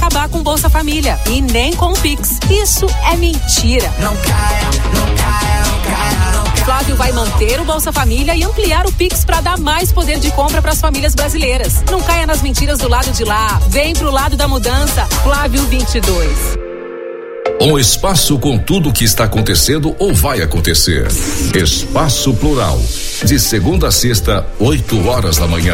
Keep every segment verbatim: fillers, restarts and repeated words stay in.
acabar com Bolsa Família e nem com o Pix. Isso é mentira. Não caia, não caia, não caia, não caia. Flávio vai manter o Bolsa Família e ampliar o Pix para dar mais poder de compra para as famílias brasileiras. Não caia nas mentiras do lado de lá. Vem pro lado da mudança. Flávio vinte e dois. Um espaço com tudo o que está acontecendo ou vai acontecer. Espaço Plural. De segunda a sexta, oito horas da manhã.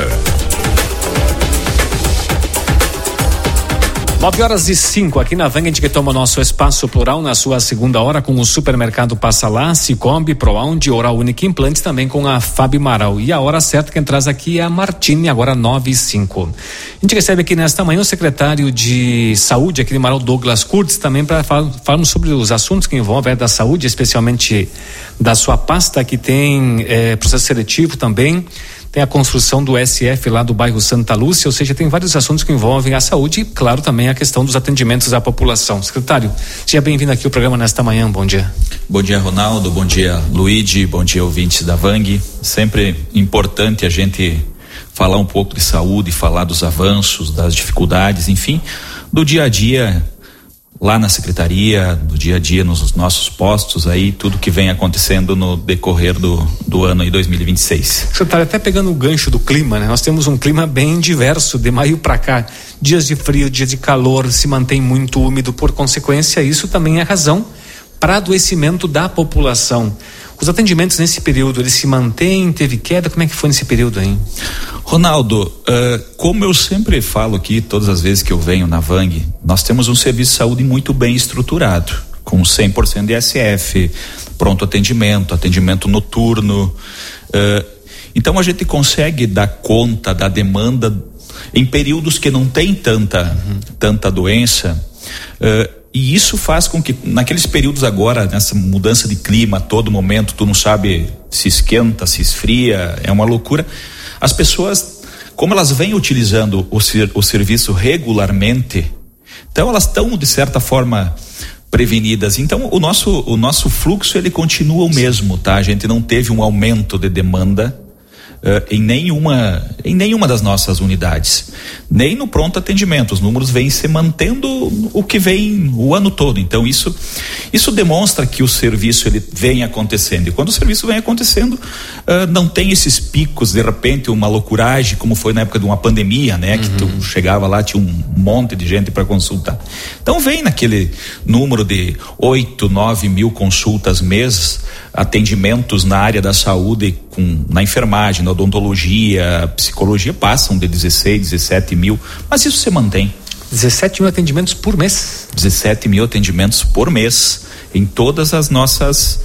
nove horas e cinco aqui na Vang, a gente que toma o nosso Espaço Plural na sua segunda hora com o Supermercado Passa Lá, Cicobi, Proaund, Oral Unique Implantes, também com a Fábio Maral. E a hora certa quem traz aqui é a Martini, agora nove e cinco. A gente recebe aqui nesta manhã o secretário de Saúde aqui de Marau, Douglas Kurtz, também para falar, falarmos sobre os assuntos que envolvem a área da saúde, especialmente da sua pasta, que tem eh, processo seletivo também. Tem a construção do S F lá do bairro Santa Lúcia, ou seja, tem vários assuntos que envolvem a saúde e, claro, também a questão dos atendimentos à população. Secretário, seja bem-vindo aqui ao programa nesta manhã, bom dia. Bom dia, Ronaldo, bom dia, Luíde, bom dia, ouvintes da Vang. Sempre importante a gente falar um pouco de saúde, falar dos avanços, das dificuldades, enfim, do dia a dia lá na secretaria, do dia a dia nos nossos postos aí, tudo que vem acontecendo no decorrer do, do ano aí dois mil e vinte e seis. Secretário, até pegando o gancho do clima, né? Nós temos um clima bem diverso, de maio para cá, dias de frio, dias de calor, se mantém muito úmido, por consequência, isso também é razão para adoecimento da população. Os atendimentos nesse período, eles se mantêm, teve queda, como é que foi nesse período aí? Ronaldo, uh, como eu sempre falo aqui, todas as vezes que eu venho na Vang, nós temos um serviço de saúde muito bem estruturado, com cem por cento de S F, pronto atendimento, atendimento noturno, uh, então a gente consegue dar conta da demanda em períodos que não tem tanta, uhum. tanta doença, uh, e isso faz com que naqueles períodos agora, nessa mudança de clima a todo momento, tu não sabe se esquenta, se esfria, é uma loucura. As pessoas, como elas vêm utilizando o, ser, o serviço regularmente, então elas estão de certa forma prevenidas. Então o nosso, o nosso fluxo ele continua o mesmo, tá? A gente não teve um aumento de demanda Uh, em nenhuma em nenhuma das nossas unidades, nem no pronto atendimento. Os números vêm se mantendo o que vem o ano todo. Então isso isso demonstra que o serviço ele vem acontecendo, e quando o serviço vem acontecendo, uh, não tem esses picos, de repente uma loucuragem como foi na época de uma pandemia, né? Uhum. Que tu chegava lá, tinha um monte de gente para consultar. Então vem naquele número de oito, nove mil consultas mês, atendimentos na área da saúde, com, na enfermagem, na odontologia, psicologia, passam de dezesseis, dezessete mil, mas isso se mantém. dezessete mil atendimentos por mês? dezessete mil atendimentos por mês, em todas as nossas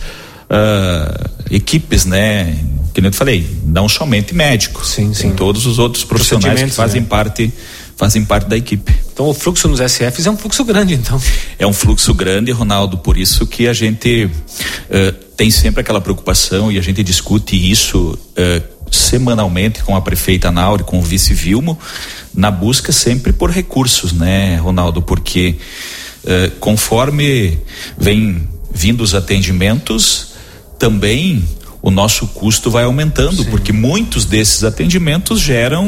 uh, equipes, né? Que nem eu te falei, não somente médicos, sim, sim. Tem todos os outros profissionais que fazem, né? parte, fazem parte da equipe. Então o fluxo nos S Fs é um fluxo grande, então. É um fluxo grande, Ronaldo, por isso que a gente uh, tem sempre aquela preocupação, e a gente discute isso uh, semanalmente com a prefeita Nauri, com o vice Vilmo, na busca sempre por recursos, né, Ronaldo? Porque uh, conforme vem vindo os atendimentos, também o nosso custo vai aumentando. Sim. Porque muitos desses atendimentos geram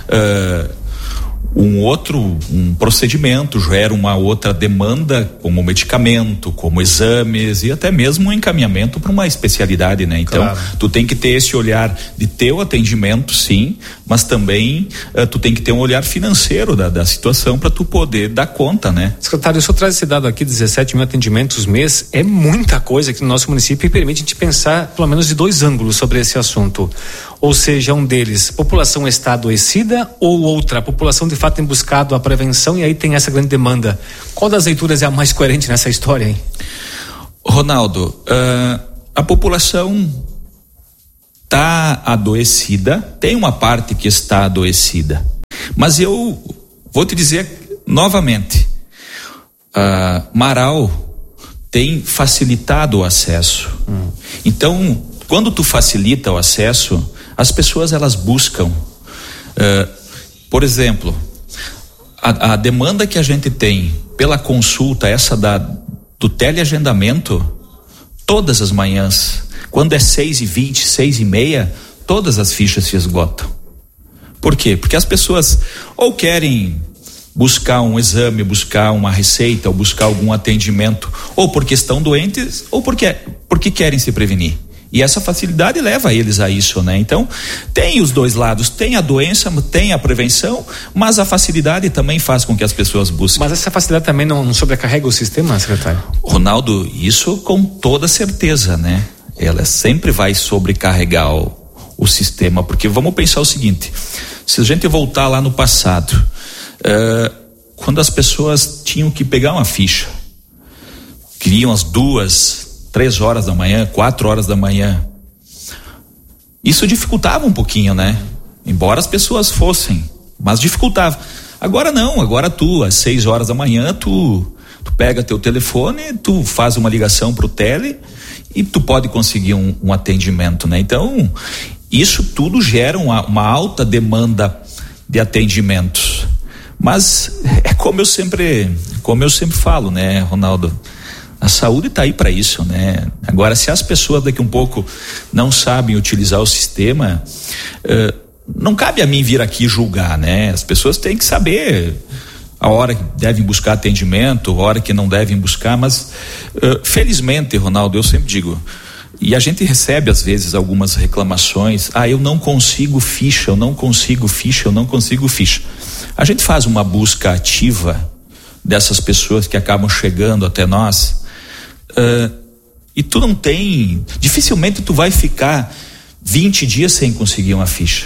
uh, um outro um procedimento, gera uma outra demanda, como medicamento, como exames e até mesmo um encaminhamento para uma especialidade, né? Então, claro, tu tem que ter esse olhar de teu atendimento, sim, mas também uh, tu tem que ter um olhar financeiro da, da situação para tu poder dar conta, né? Secretário, o senhor traz esse dado aqui, dezessete mil atendimentos mês, é muita coisa aqui no nosso município e permite a gente pensar pelo menos de dois ângulos sobre esse assunto. Ou seja, um deles, população está adoecida, ou outra, a população de fato tem buscado a prevenção e aí tem essa grande demanda. Qual das leituras é a mais coerente nessa história, hein? Ronaldo, uh, a população está adoecida, tem uma parte que está adoecida, mas eu vou te dizer novamente, uh, Marau tem facilitado o acesso. Hum. Então, quando tu facilita o acesso, as pessoas elas buscam, uh, por exemplo, a, a demanda que a gente tem pela consulta, essa da, do teleagendamento, todas as manhãs, quando é seis e vinte, seis e meia, todas as fichas se esgotam. Por quê? Porque as pessoas ou querem buscar um exame, buscar uma receita, ou buscar algum atendimento, ou porque estão doentes, ou porque, porque querem se prevenir. E essa facilidade leva eles a isso, né? Então, tem os dois lados, tem a doença, tem a prevenção, mas a facilidade também faz com que as pessoas busquem. Mas essa facilidade também não, não sobrecarrega o sistema, secretário? Ronaldo, isso com toda certeza, né? Ela sempre vai sobrecarregar o, o sistema, porque vamos pensar o seguinte, se a gente voltar lá no passado, uh, quando as pessoas tinham que pegar uma ficha, queriam as duas, três horas da manhã, quatro horas da manhã, isso dificultava um pouquinho, né? Embora as pessoas fossem, mas dificultava. Agora não, agora tu, às seis horas da manhã, tu, tu pega teu telefone, tu faz uma ligação pro tele e tu pode conseguir um, um atendimento, né? Então, isso tudo gera uma, uma alta demanda de atendimentos. Mas é como eu sempre, como eu sempre falo, né, Ronaldo? A saúde está aí para isso, né? Agora, se as pessoas daqui um pouco não sabem utilizar o sistema, uh, não cabe a mim vir aqui julgar, né? As pessoas têm que saber a hora que devem buscar atendimento, a hora que não devem buscar, mas uh, felizmente, Ronaldo, eu sempre digo, e a gente recebe às vezes algumas reclamações, ah, eu não consigo ficha, eu não consigo ficha, eu não consigo ficha. A gente faz uma busca ativa dessas pessoas que acabam chegando até nós. Uh, e tu não tem, dificilmente tu vai ficar vinte dias sem conseguir uma ficha.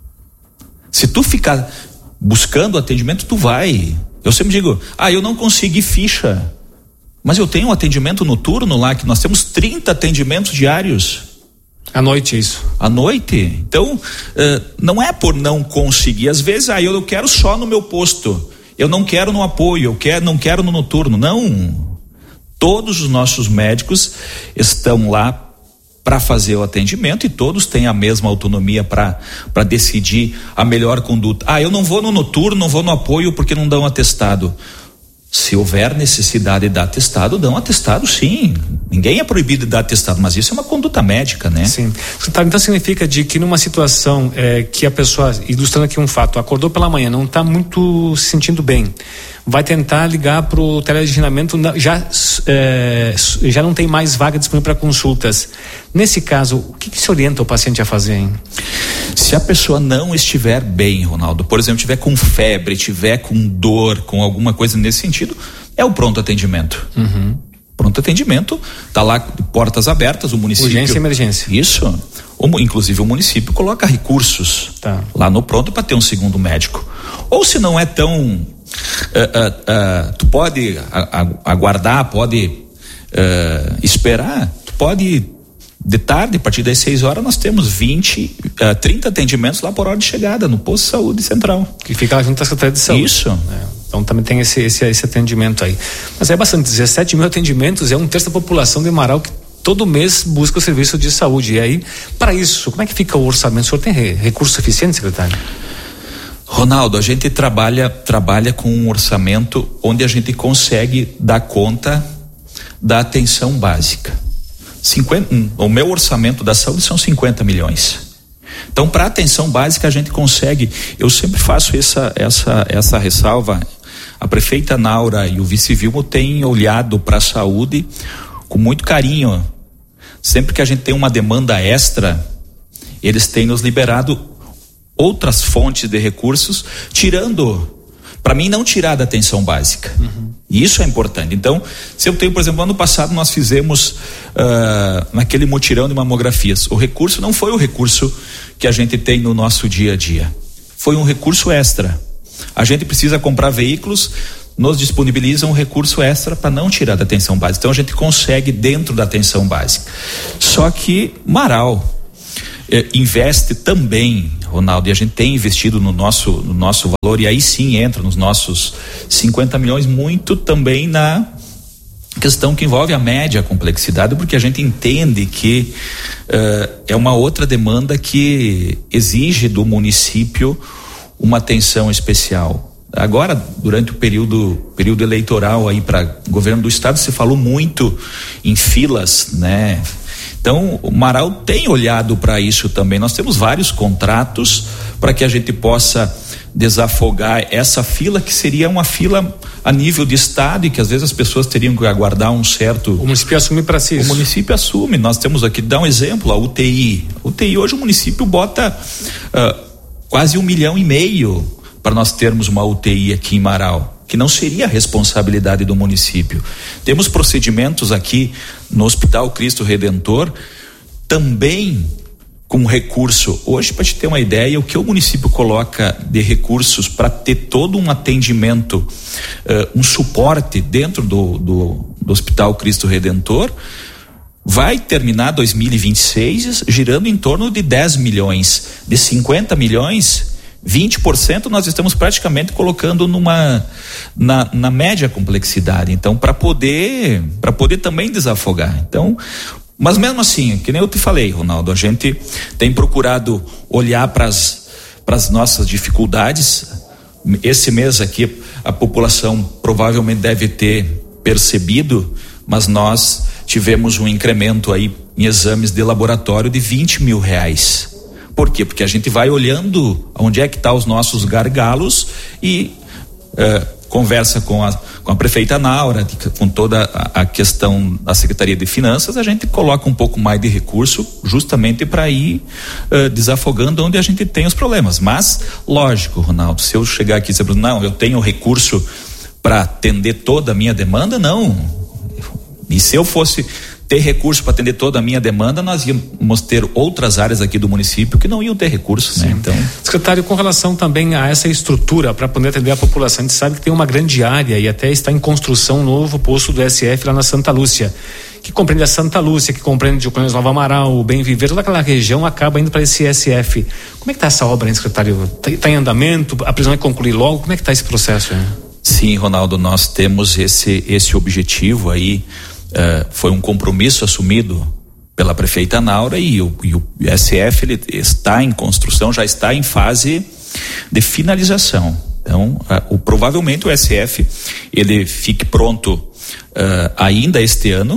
Se tu ficar buscando atendimento, tu vai. Eu sempre digo, ah, eu não consegui ficha, mas eu tenho um atendimento noturno lá, que nós temos trinta atendimentos diários. À noite, isso. À noite. Então, uh, não é por não conseguir. Às vezes, ah, eu quero só no meu posto, eu não quero no apoio, eu quero, não quero no noturno. Não. Todos os nossos médicos estão lá para fazer o atendimento e todos têm a mesma autonomia para para decidir a melhor conduta. Ah, eu não vou no noturno, não vou no apoio porque não dão atestado. Se houver necessidade de dar atestado, dão atestado sim. Ninguém é proibido de dar atestado, mas isso é uma conduta médica, né? Sim. Então significa de que numa situação é, que a pessoa, ilustrando aqui um fato, acordou pela manhã, não está muito se sentindo bem, vai tentar ligar para o teleagendamento, já, é, já não tem mais vaga disponível para consultas. Nesse caso, o que, que se orienta o paciente a fazer, hein? Se a pessoa não estiver bem, Ronaldo, por exemplo, estiver com febre, estiver com dor, com alguma coisa nesse sentido, é o pronto atendimento. Uhum. Pronto atendimento, tá lá, portas abertas, o município. Urgência e emergência. Isso. O, inclusive o município coloca recursos tá. lá no pronto para ter um segundo médico. Ou se não é tão. Uh, uh, uh, tu pode aguardar, pode uh, esperar, tu pode. De tarde, a partir das seis horas, nós temos vinte, uh, trinta atendimentos lá por hora de chegada, no posto de saúde central. Que fica lá junto à Secretaria de Saúde. Isso. É, então também tem esse, esse, esse atendimento aí. Mas é bastante, dezessete mil atendimentos, é um terço da população de Marau que todo mês busca o serviço de saúde. E aí, para isso, como é que fica o orçamento? O senhor tem recurso suficiente, secretário? Ronaldo, a gente trabalha, trabalha com um orçamento onde a gente consegue dar conta da atenção básica. cinquenta, o meu orçamento da saúde são cinquenta milhões. Então, para atenção básica a gente consegue. Eu sempre faço essa essa essa ressalva. A prefeita Naura e o vice Vilmo têm olhado para a saúde com muito carinho. Sempre que a gente tem uma demanda extra, eles têm nos liberado outras fontes de recursos, tirando, para mim não tirar da atenção básica. Uhum. E isso é importante. Então, se eu tenho, por exemplo, ano passado nós fizemos uh, naquele mutirão de mamografias, o recurso não foi o recurso que a gente tem no nosso dia a dia, foi um recurso extra. A gente precisa comprar veículos, nos disponibilizam um recurso extra para não tirar da atenção básica. Então a gente consegue dentro da atenção básica. Só que Marau eh, investe também, Ronaldo, e a gente tem investido no nosso, no nosso valor, e aí sim entra nos nossos cinquenta milhões, muito também na questão que envolve a média complexidade, porque a gente entende que uh, é uma outra demanda que exige do município uma atenção especial. Agora, durante o período, período eleitoral aí para governo do estado, se falou muito em filas, né? Então, o Marau tem olhado para isso também. Nós temos vários contratos para que a gente possa desafogar essa fila, que seria uma fila a nível de estado e que às vezes as pessoas teriam que aguardar um certo... O município assume para si isso. O município assume. Nós temos aqui, dá um exemplo, a U T I. U T I hoje o município bota uh, quase um milhão e meio para nós termos uma U T I aqui em Marau, que não seria a responsabilidade do município. Temos procedimentos aqui no Hospital Cristo Redentor também com recurso. Hoje, para te ter uma ideia, o que o município coloca de recursos para ter todo um atendimento, uh, um suporte dentro do, do, do Hospital Cristo Redentor, vai terminar dois mil e vinte e seis girando em torno de dez milhões. De cinquenta milhões, vinte por cento nós estamos praticamente colocando numa na, na média complexidade. Então, para poder para poder também desafogar. Então, mas mesmo assim, que nem eu te falei, Ronaldo, a gente tem procurado olhar para as nossas dificuldades. Esse mês aqui a população provavelmente deve ter percebido, mas nós tivemos um incremento aí em exames de laboratório de vinte mil reais. Por quê? Porque a gente vai olhando onde é que tá os nossos gargalos e uh, conversa com a, com a prefeita Naura, com toda a, a questão da Secretaria de Finanças, a gente coloca um pouco mais de recurso justamente para ir uh, desafogando onde a gente tem os problemas. Mas, lógico, Ronaldo, se eu chegar aqui e dizer, não, eu tenho recurso para atender toda a minha demanda, não. E se eu fosse ter recurso para atender toda a minha demanda, nós íamos ter outras áreas aqui do município que não iam ter recursos, né? Então, secretário, com relação também a essa estrutura para poder atender a população, a gente sabe que tem uma grande área e até está em construção um novo posto do S S F lá na Santa Lúcia, que compreende a Santa Lúcia, que compreende o Cunhas Nova Amaral, o Bem Viver, toda aquela região acaba indo para esse S F. Como é que está essa obra, hein, secretário? Está tá em andamento? A prisão é concluir logo? Como é que está esse processo, hein? Sim, Ronaldo, nós temos esse esse objetivo aí. Uh, foi um compromisso assumido pela prefeita Naura e o, e o S F ele está em construção, já está em fase de finalização. Então, uh, o, provavelmente o S F ele fique pronto uh, ainda este ano.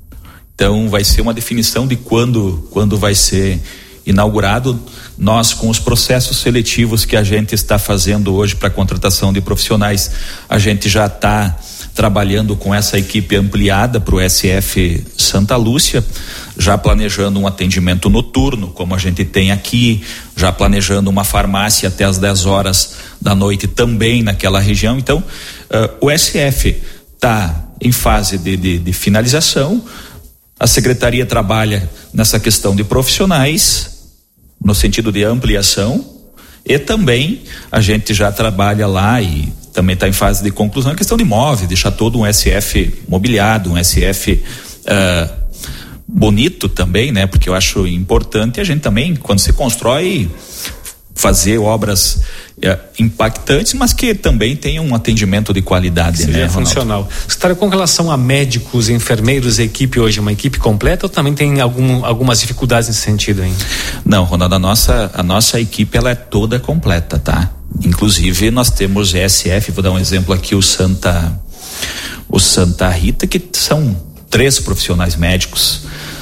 Então, vai ser uma definição de quando, quando vai ser inaugurado. Nós, com os processos seletivos que a gente está fazendo hoje para contratação de profissionais, a gente já está trabalhando com essa equipe ampliada para o S F Santa Lúcia, já planejando um atendimento noturno, como a gente tem aqui, já planejando uma farmácia até as dez horas da noite também naquela região. Então, uh, o S F está em fase de, de, de finalização. A secretaria trabalha nessa questão de profissionais, no sentido de ampliação, e também a gente já trabalha lá e também está em fase de conclusão a questão de imóvel, deixar todo um S F mobiliado, um S F uh, bonito também, né? Porque eu acho importante a gente também, quando se constrói, fazer obras uh, impactantes, mas que também tenham um atendimento de qualidade, seja, né, funcional. Secretário, com relação a médicos, enfermeiros, a equipe hoje é uma equipe completa ou também tem algum, algumas dificuldades nesse sentido, hein? Não, Ronaldo, a nossa, a nossa equipe ela é toda completa, tá? Inclusive nós temos S F, vou dar um exemplo aqui, o Santa o Santa Rita, que são três profissionais médicos.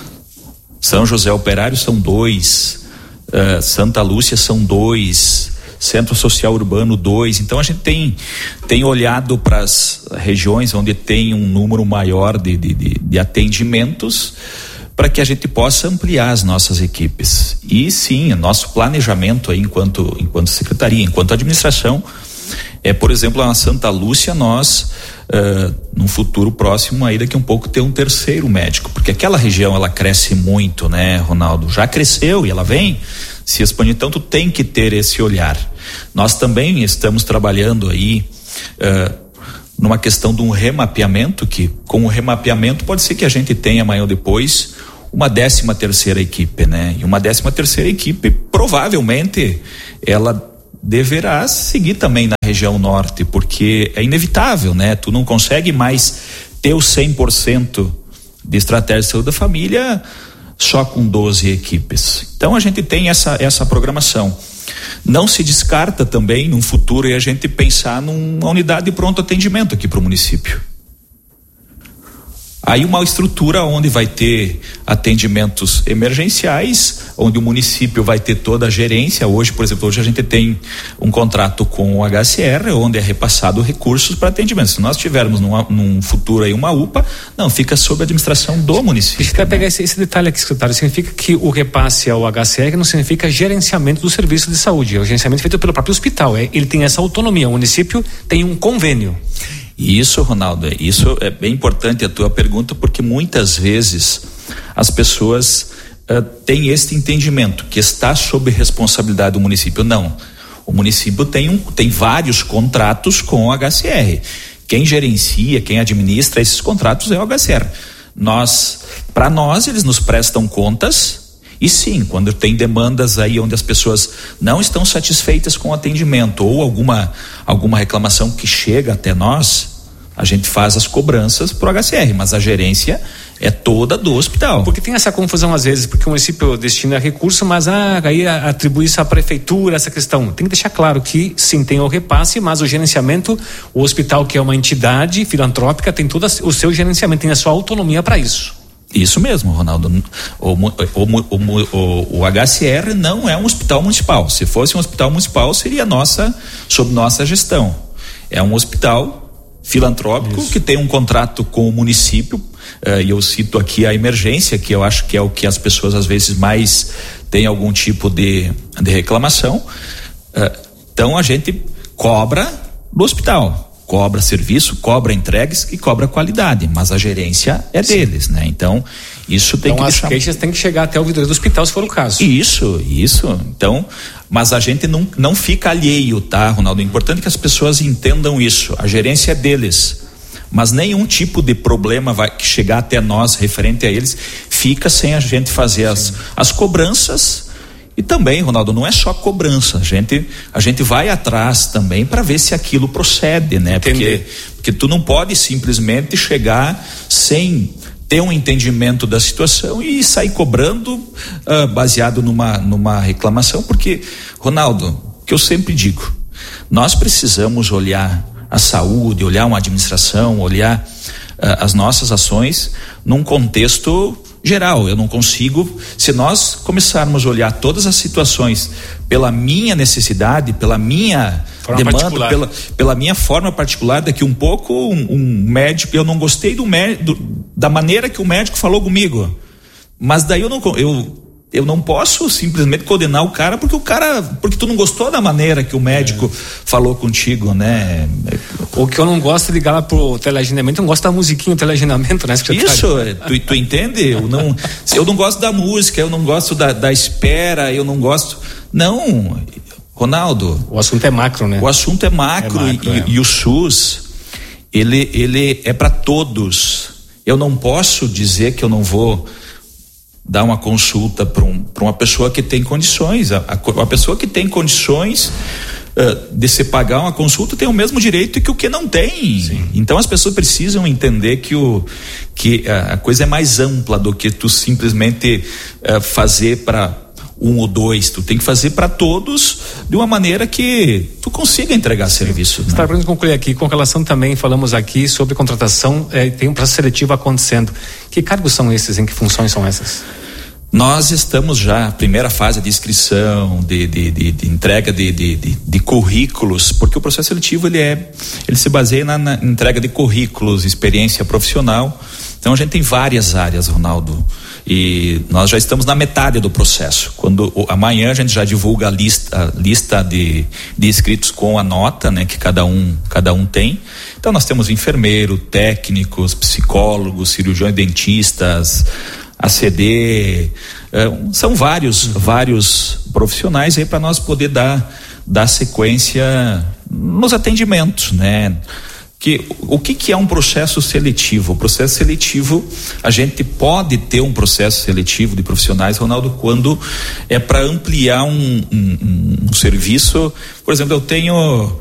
São José Operário são dois, uh, Santa Lúcia são dois, Centro Social Urbano dois. Então a gente tem tem olhado para as regiões onde tem um número maior de, de, de, de atendimentos, para que a gente possa ampliar as nossas equipes. E sim, nosso planejamento aí enquanto, enquanto secretaria, enquanto administração, é, por exemplo, na Santa Lúcia, nós, uh, num futuro próximo, aí daqui a um pouco, ter um terceiro médico, porque aquela região, ela cresce muito, né, Ronaldo? Já cresceu e ela vem se expandir, então tu tem que ter esse olhar. Nós também estamos trabalhando aí, uh, numa questão de um remapeamento, que com o remapeamento pode ser que a gente tenha amanhã ou depois uma décima terceira equipe, né? E uma décima terceira equipe, provavelmente, ela deverá seguir também na região norte, porque é inevitável, né? Tu não consegue mais ter o cem por cento de estratégia de saúde da família só com doze equipes. Então a gente tem essa, essa programação. Não se descarta também num futuro e a gente pensar numa unidade de pronto atendimento aqui para o município. Aí uma estrutura onde vai ter atendimentos emergenciais, onde o município vai ter toda a gerência. Hoje, por exemplo, hoje a gente tem um contrato com o H C R, onde é repassado recursos para atendimento. Se nós tivermos numa, num futuro aí uma U P A, não, fica sob a administração do município. Deixa eu pegar esse, esse detalhe aqui, secretário. Significa que o repasse ao H C R não significa gerenciamento do serviço de saúde, é o gerenciamento feito pelo próprio hospital. É, ele tem essa autonomia, o município tem um convênio. Isso, Ronaldo, isso é bem importante a tua pergunta, porque muitas vezes as pessoas uh, têm este entendimento que está sob responsabilidade do município. Não, o município tem, um, tem vários contratos com o H C R. Quem gerencia, quem administra esses contratos é o H C R. Nós, para nós, eles nos prestam contas. E sim, quando tem demandas aí onde as pessoas não estão satisfeitas com o atendimento ou alguma, alguma reclamação que chega até nós, a gente faz as cobranças pro H C R, mas a gerência é toda do hospital. Porque tem essa confusão às vezes, porque o município destina recurso, mas ah, aí atribui isso à prefeitura, essa questão. Tem que deixar claro que sim, tem o repasse, mas o gerenciamento, o hospital, que é uma entidade filantrópica, tem todo o seu gerenciamento, tem a sua autonomia para isso. Isso mesmo, Ronaldo. O, o, o, o, o H C R não é um hospital municipal. Se fosse um hospital municipal, seria nossa, sob nossa gestão. É um hospital filantrópico. Isso. Que tem um contrato com o município, uh, e eu cito aqui a emergência, que eu acho que é o que as pessoas às vezes mais têm algum tipo de, de reclamação. Uh, então a gente cobra do hospital. Cobra serviço, cobra entregas e cobra qualidade, mas a gerência é Sim. deles, né? Então, isso tem então, que as deixar... queixas têm que chegar até o ouvidoria do hospital, se for o caso. Isso, isso. Então, mas a gente não, não fica alheio, tá, Ronaldo? É importante que as pessoas entendam isso. A gerência é deles, mas nenhum tipo de problema vai chegar até nós referente a eles, fica sem a gente fazer as, as cobranças. E também, Ronaldo, não é só cobrança, a gente, a gente vai atrás também para ver se aquilo procede, né? Porque, porque tu não pode simplesmente chegar sem ter um entendimento da situação e sair cobrando uh, baseado numa, numa reclamação, porque, Ronaldo, o que eu sempre digo, nós precisamos olhar a saúde, olhar uma administração, olhar uh, as nossas ações num contexto geral. Eu não consigo, se nós começarmos a olhar todas as situações pela minha necessidade, pela minha forma demanda, pela, pela minha forma particular, daqui um pouco um, um médico, eu não gostei do, do da maneira que o médico falou comigo, mas daí eu não eu eu não posso simplesmente condenar o cara porque o cara, porque tu não gostou da maneira que o médico é. falou contigo, né? O que eu não gosto de ligar lá pro teleagendamento, eu não gosto da musiquinha do teleagendamento, né? Isso, tu, tu entende? Eu não, eu não gosto da música, eu não gosto da, da espera, eu não gosto, não, Ronaldo. O assunto é macro, né? O assunto é macro, é macro e, é. e o SUS, ele, ele é para todos. Eu não posso dizer que eu não vou dar uma consulta para um, para uma pessoa que tem condições. A, a, a pessoa que tem condições uh, de se pagar uma consulta tem o mesmo direito que o que não tem. Sim. Então as pessoas precisam entender que, o, que a, a coisa é mais ampla do que tu simplesmente uh, fazer para um ou dois. Tu tem que fazer para todos de uma maneira que tu consiga entregar Sim. serviço. Está, né? Para concluir aqui, com relação também, falamos aqui sobre contratação, eh, tem um processo seletivo acontecendo. Que cargos são esses? Em que funções são essas? Nós estamos já, primeira fase de inscrição, de, de, de, de entrega de, de, de, de currículos, porque o processo seletivo ele é, ele se baseia na, na entrega de currículos, experiência profissional. Então a gente tem várias áreas, Ronaldo, e nós já estamos na metade do processo. Quando amanhã a gente já divulga a lista, a lista de, de inscritos com a nota, né, que cada um, cada um tem. Então nós temos enfermeiro, técnicos, psicólogos, cirurgiões, dentistas, A C D, eh, são vários, uhum. vários profissionais aí para nós poder dar, dar sequência nos atendimentos, né? Que, o que que é um processo seletivo? O processo seletivo, a gente pode ter um processo seletivo de profissionais, Ronaldo, quando é para ampliar um, um, um serviço. Por exemplo, eu tenho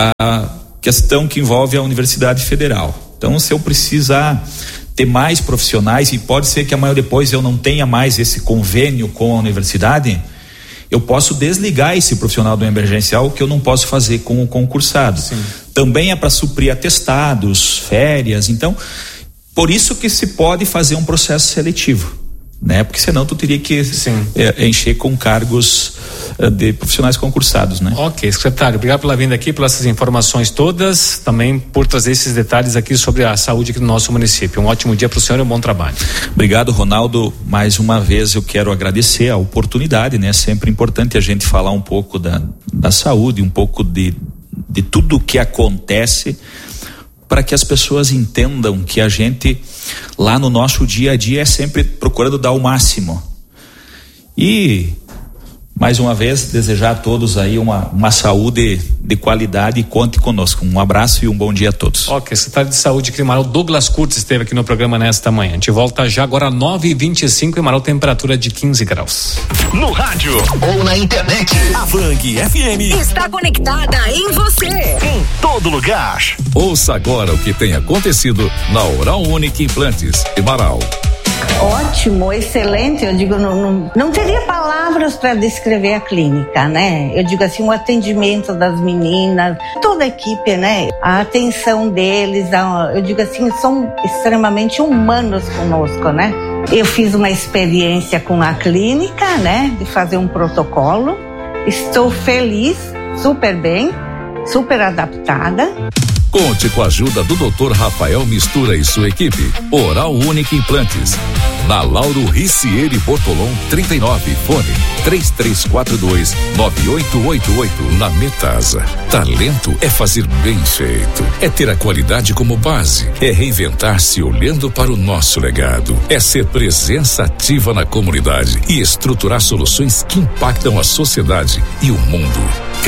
a questão que envolve a Universidade Federal. Então, se eu precisar ter mais profissionais, e pode ser que amanhã ou depois eu não tenha mais esse convênio com a universidade, eu posso desligar esse profissional do emergencial, o que eu não posso fazer com o concursado. Sim. Também é para suprir atestados, férias. Então, por isso que se pode fazer um processo seletivo, né? Porque senão tu teria que é, encher com cargos é, de profissionais concursados, né? Ok, secretário, obrigado pela vinda aqui, pelas informações todas, também por trazer esses detalhes aqui sobre a saúde aqui no nosso município. Um ótimo dia para o senhor e um bom trabalho. Obrigado, Ronaldo. Mais uma vez eu quero agradecer a oportunidade, né? Sempre importante a gente falar um pouco da, da saúde, um pouco de, de tudo o que acontece, para que as pessoas entendam que a gente lá no nosso dia a dia é sempre procurando dar o máximo. E mais uma vez desejar a todos aí uma, uma saúde de qualidade e conte conosco. Um abraço e um bom dia a todos. Ok, secretário de Saúde aqui em Marau, Douglas Curtis, esteve aqui no programa nesta manhã. A gente volta já agora às nove e vinte e cinco em Marau, temperatura de quinze graus. No rádio ou na internet, a Vang F M está conectada em você, em todo lugar. Ouça agora o que tem acontecido na Oral Unique Implantes em Marau. Ótimo, excelente. Eu digo, não, não, não teria palavras para descrever a clínica, né? Eu digo assim, o atendimento das meninas, toda a equipe, né? A atenção deles, a, eu digo assim, são extremamente humanos conosco, né? Eu fiz uma experiência com a clínica, né? De fazer um protocolo. Estou feliz, super bem, super adaptada. Conte com a ajuda do doutor Rafael Mistura e sua equipe. Oral Unique Implantes. Na Lauro Ricieri Bortolom trinta e nove, fone três três quatro dois nove oito oito oito. Na Metasa. Talento é fazer bem feito. É ter a qualidade como base. É reinventar-se olhando para o nosso legado. É ser presença ativa na comunidade e estruturar soluções que impactam a sociedade e o mundo.